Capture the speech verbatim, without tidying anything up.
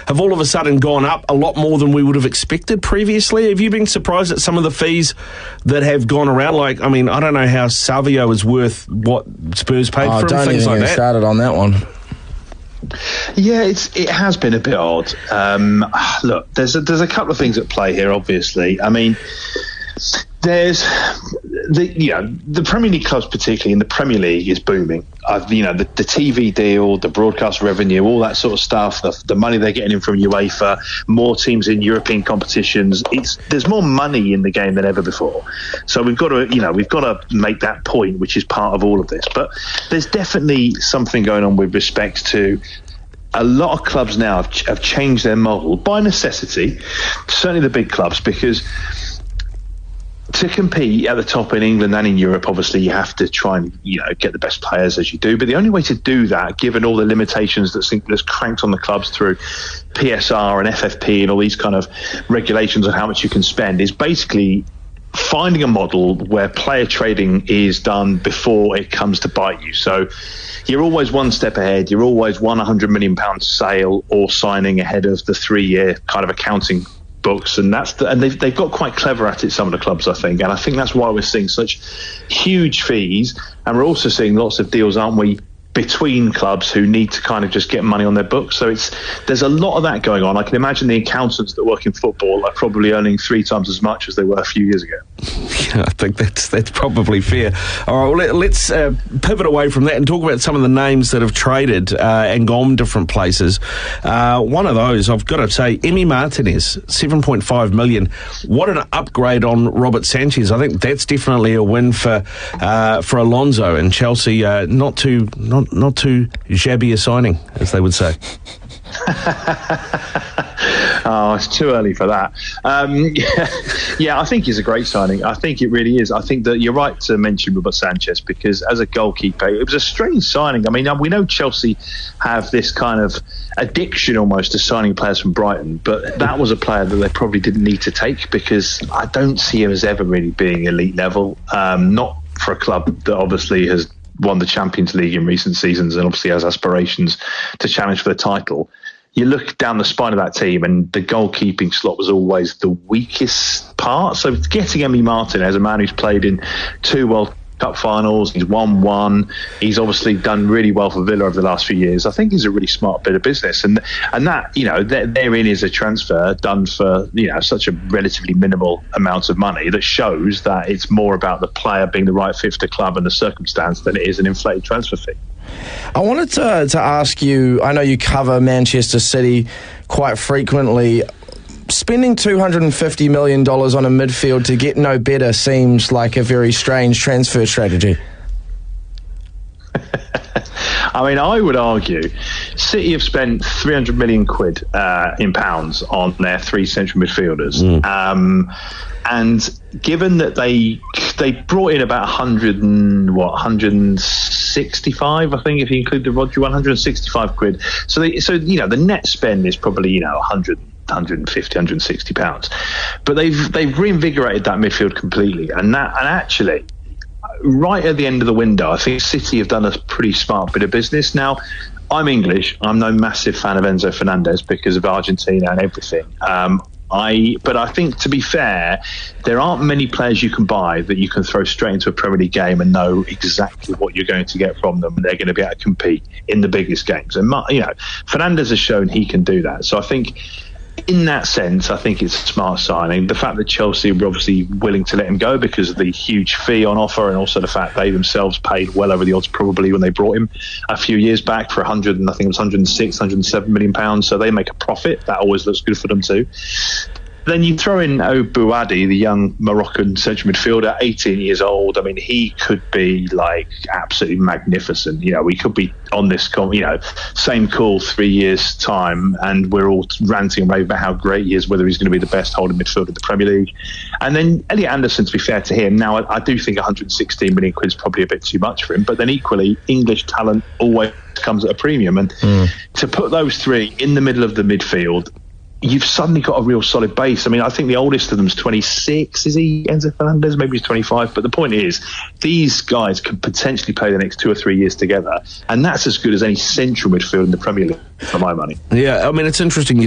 have all of a sudden gone up a lot more than we would have expected previously. Have you been surprised at some of the fees that have gone around? Like, I mean, I don't know how Savio is worth what Spurs paid oh, for him, don't things even like get that. started on that one. Yeah, it's it has been a bit odd. Um, look, there's a, there's a couple of things at play here. Obviously, I mean, there's the you know the Premier League clubs, particularly in the Premier League, is booming. I've you know the, the T V deal, the broadcast revenue, all that sort of stuff. The, the money they're getting in from UEFA, more teams in European competitions. It's there's more money in the game than ever before. So we've got to you know we've got to make that point, which is part of all of this. But there's definitely something going on with respect to. A lot of clubs now have, ch- have changed their model by necessity, certainly the big clubs, because to compete at the top in England and in Europe, obviously you have to try and you know get the best players as you do. But the only way to do that, given all the limitations that's, that's cranked on the clubs through P S R and F F P and all these kind of regulations on how much you can spend, is basically finding a model where player trading is done before it comes to bite you. So you're always one step ahead. You're always one hundred million pound sale or signing ahead of the three-year kind of accounting books, and that's the, and they've they've got quite clever at it. Some of the clubs, I think, and I think that's why we're seeing such huge fees, and we're also seeing lots of deals, aren't we, between clubs who need to kind of just get money on their books. So it's there's a lot of that going on. I can imagine the accountants that work in football are probably earning three times as much as they were a few years ago. Yeah, I think that's that's probably fair. All right, well, let, let's uh, pivot away from that and talk about some of the names that have traded uh, and gone different places. Uh, one of those, I've got to say, Emi Martinez, seven point five million. What an upgrade on Robert Sanchez. I think that's definitely a win for uh, for Alonso and Chelsea. Uh, not too not not too shabby a signing, as they would say. Oh, it's too early for that. Um, yeah, yeah, I think he's a great signing. I think it really is. I think that you're right to mention Robert Sanchez, because as a goalkeeper, it was a strange signing. I mean, we know Chelsea have this kind of addiction almost to signing players from Brighton, but that was a player that they probably didn't need to take, because I don't see him as ever really being elite level. Um, not for a club that obviously has won the Champions League in recent seasons and obviously has aspirations to challenge for the title. You look down the spine of that team, and the goalkeeping slot was always the weakest part. So getting Emi Martinez, a man who's played in two World Cup finals, he's won one, he's obviously done really well for Villa over the last few years. I think he's a really smart bit of business, and and that you know therein is a transfer done for you know such a relatively minimal amount of money that shows that it's more about the player being the right fit for the club and the circumstance than it is an inflated transfer fee. I wanted to to ask you, I know you cover Manchester City quite frequently. Spending two hundred fifty million dollars on a midfield to get no better seems like a very strange transfer strategy. I mean, I would argue City have spent three hundred million quid uh, in pounds on their three central midfielders. Mm. Um, and given that they they brought in about one hundred and what one hundred sixty-five, I think, if you include the Rodri, one hundred sixty-five quid. So they, so you know the net spend is probably you know one hundred. one hundred fifty, one hundred sixty pounds, but they've they've reinvigorated that midfield completely, and that and actually, right at the end of the window, I think City have done a pretty smart bit of business. Now, I'm English. I'm no massive fan of Enzo Fernandez because of Argentina and everything. Um, I, but I think, to be fair, there aren't many players you can buy that you can throw straight into a Premier League game and know exactly what you're going to get from them, and they're going to be able to compete in the biggest games. And you know, Fernandez has shown he can do that. So I think, in that sense, I think it's a smart signing. The fact that Chelsea were obviously willing to let him go because of the huge fee on offer, and also the fact they themselves paid well over the odds probably when they brought him a few years back for one hundred, and I think it was one hundred six, one hundred seven million pounds. So they make a profit. That always looks good for them too. Then you throw in Obouadi, the young Moroccan central midfielder, eighteen years old. I mean, he could be like absolutely magnificent. You know, we could be on this, you know, same call three years time, and we're all ranting and raving about how great he is, whether he's going to be the best holding midfielder in the Premier League. And then Elliot Anderson, to be fair to him, now I, I do think one hundred sixteen million quid is probably a bit too much for him. But then equally, English talent always comes at a premium, and mm. to put those three in the middle of the midfield, you've suddenly got a real solid base. I mean, I think the oldest of them is twenty-six, is he, Enzo Fernandez? Maybe he's twenty-five. But the point is, these guys could potentially play the next two or three years together, and that's as good as any central midfield in the Premier League, for my money. Yeah, I mean, it's interesting.